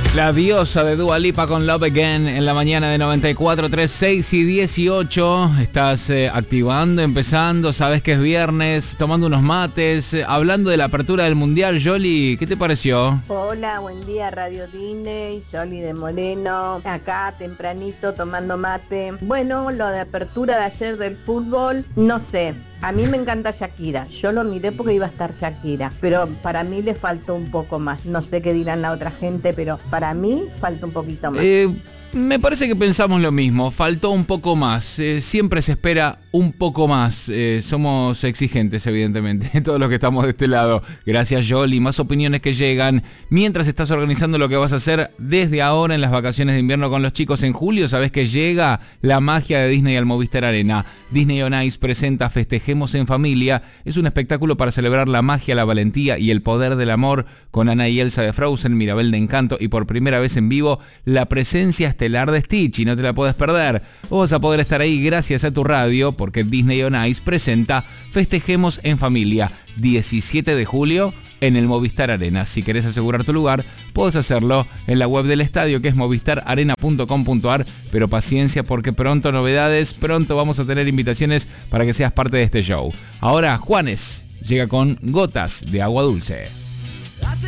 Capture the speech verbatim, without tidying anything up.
La diosa de Dua Lipa con Love Again en la mañana de noventa y cuatro, tres, seis y dieciocho. Estás eh, activando, empezando, sabes que es viernes, tomando unos mates, eh, hablando de la apertura del Mundial. Yoli, ¿qué te pareció? Hola, buen día Radio Disney, Yoli de Moreno, acá tempranito tomando mate. Bueno, lo de apertura de ayer del fútbol, no sé. A mí me encanta Shakira, yo lo miré porque iba a estar Shakira, pero para mí le faltó un poco más. No sé qué dirán la otra gente, pero para mí falta un poquito más. Eh, me parece que pensamos lo mismo, faltó un poco más, eh, siempre se espera un poco más, eh, somos exigentes evidentemente, todos los que estamos de este lado. Gracias Yoli, más opiniones que llegan. Mientras estás organizando lo que vas a hacer desde ahora en las vacaciones de invierno con los chicos en julio, sabes que llega la magia de Disney al Movistar Arena. Disney on Ice presenta Festejemos en Familia, es un espectáculo para celebrar la magia, la valentía y el poder del amor con Anna y Elsa de Frozen, Mirabel de Encanto y por primera vez en vivo la presencia estelar de Stitch, y no te la puedes perder. Vos vas a poder estar ahí gracias a tu radio porque Disney on Ice presenta Festejemos en Familia, diecisiete de julio en el Movistar Arena. Si querés asegurar tu lugar, podés hacerlo en la web del estadio, que es movistar arena punto com punto ar, pero paciencia porque pronto novedades, pronto vamos a tener invitaciones para que seas parte de este show. Ahora Juanes llega con Gotas de Agua Dulce.